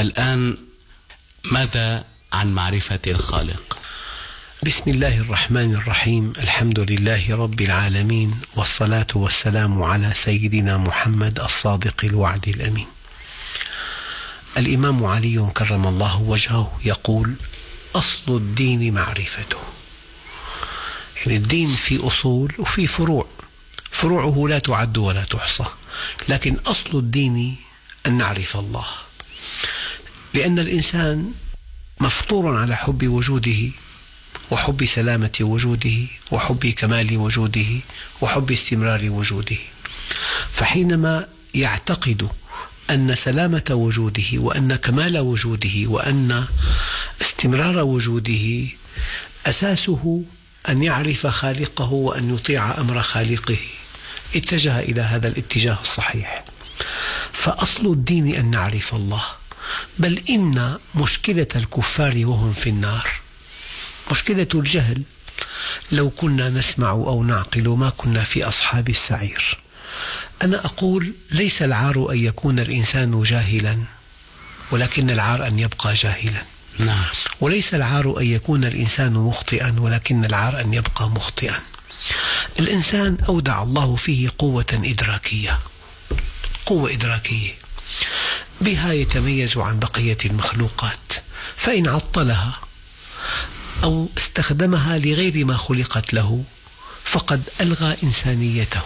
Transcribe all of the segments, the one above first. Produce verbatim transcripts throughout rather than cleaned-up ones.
الآن ماذا عن معرفة الخالق؟ بسم الله الرحمن الرحيم. الحمد لله رب العالمين، والصلاة والسلام على سيدنا محمد الصادق الوعد الأمين. الإمام علي كرم الله وجهه يقول: أصل الدين معرفته. يعني الدين في أصول وفي فروع، فروعه لا تعد ولا تحصى، لكن أصل الدين أن نعرف الله، لأن الإنسان مفطور على حب وجوده وحب سلامة وجوده وحب كمال وجوده وحب استمرار وجوده. فحينما يعتقد أن سلامة وجوده وأن كمال وجوده وأن استمرار وجوده أساسه أن يعرف خالقه وأن يطيع أمر خالقه، اتجه إلى هذا الاتجاه الصحيح. فأصل الدين أن نعرف الله، بل إن مشكلة الكفار وهم في النار مشكلة الجهل. لو كنا نسمع أو نعقل ما كنا في أصحاب السعير. أنا أقول: ليس العار أن يكون الإنسان جاهلا، ولكن العار أن يبقى جاهلا. نعم. وليس العار أن يكون الإنسان مخطئا، ولكن العار أن يبقى مخطئا. الإنسان أودع الله فيه قوة إدراكية، قوة إدراكية بها يتميز عن بقية المخلوقات، فإن عطلها أو استخدمها لغير ما خلقت له فقد ألغى إنسانيته.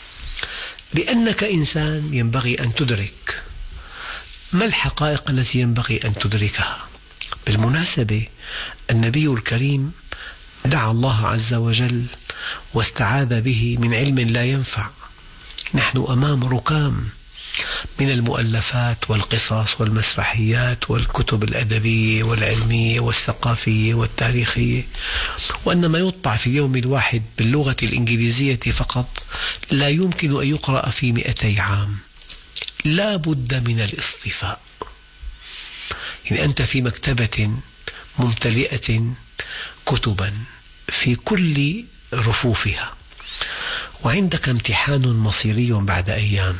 لأنك إنسان ينبغي أن تدرك ما الحقائق التي ينبغي أن تدركها. بالمناسبة النبي الكريم دعا الله عز وجل واستعاذ به من علم لا ينفع. نحن أمام ركام من المؤلفات والقصص والمسرحيات والكتب الأدبية والعلمية والثقافية والتاريخية، وأن ما يطبع في اليوم الواحد باللغة الإنجليزية فقط لا يمكن أن يقرأ في مئتي عام. لا بد من الاصطفاء. يعني أنت في مكتبة ممتلئة كتبا في كل رفوفها، وعندك امتحان مصيري بعد أيام،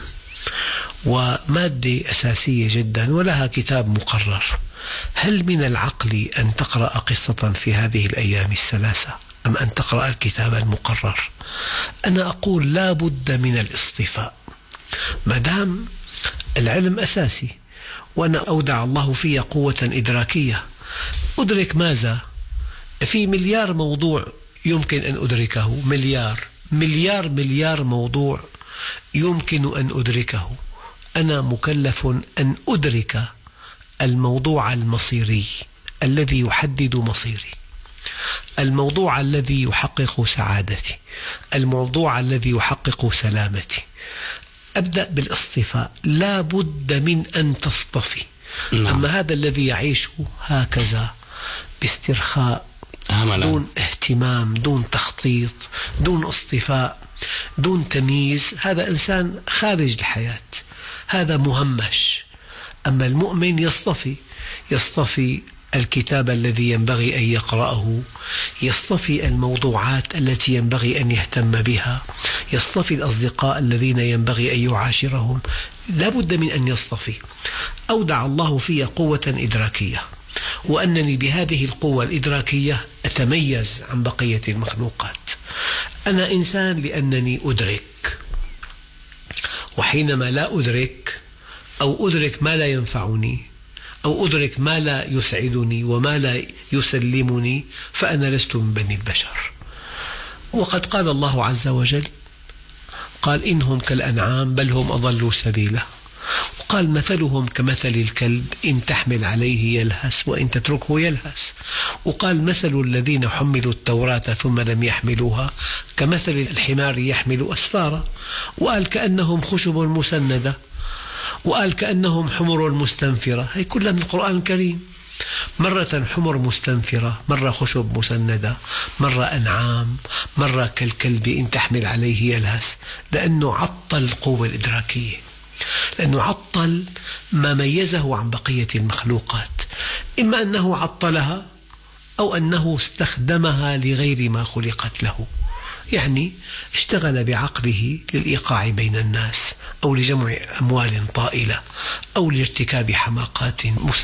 ومادة أساسية جدا ولها كتاب مقرر. هل من العقل أن تقرأ قصة في هذه الأيام الثلاثة أم أن تقرأ الكتاب المقرر؟ أنا أقول: لا بد من الاصطفاء. ما دام العلم أساسي وأنا أودع الله فيه قوة إدراكية، أدرك ماذا؟ في مليار موضوع يمكن أن أدركه، مليار مليار مليار موضوع يمكن أن أدركه. أنا مكلف أن أدرك الموضوع المصيري الذي يحدد مصيري، الموضوع الذي يحقق سعادتي، الموضوع الذي يحقق سلامتي. أبدأ بالاصطفاء. لا بد من أن تصطفي. نعم. أما هذا الذي يعيش هكذا باسترخاء، هملا، دون اهتمام، دون تخطيط، دون اصطفاء، دون تمييز، هذا إنسان خارج الحياة، هذا مهمش. أما المؤمن يصطفي، يصطفي الكتاب الذي ينبغي أن يقرأه، يصطفي الموضوعات التي ينبغي أن يهتم بها، يصطفي الأصدقاء الذين ينبغي أن يعاشرهم. لا بد من أن يصطفي. أودع الله في قوة إدراكية، وأنني بهذه القوة الإدراكية أتميز عن بقية المخلوقات. أنا إنسان لأنني أدرك، وحينما لا أدرك أو أدرك ما لا ينفعني أو أدرك ما لا يسعدني وما لا يسلمني فأنا لست من بني البشر. وقد قال الله عز وجل، قال: إنهم كالأنعام بل هم أضلوا سبيلا. وقال: مثلهم كمثل الكلب إن تحمل عليه يلهث وإن تتركه يلهث. وقال: مثل الذين حملوا التوراة ثم لم يحملوها كمثل الحمار يحمل أسفارا. وقال: كأنهم خشب مسندة. وقال: كأنهم حمر مستنفرة. هي كلها من القرآن الكريم. مرة حمر مستنفرة، مرة خشب مسندة، مرة أنعام، مرة كالكلب إن تحمل عليه يلهث، لأنه عطل القوة الإدراكية، لأنه عطل ما ميزه عن بقية المخلوقات. إما أنه عطلها أو أنه استخدمها لغير ما خلقت له. يعني اشتغل بعقله للإيقاع بين الناس أو لجمع أموال طائلة أو لارتكاب حماقات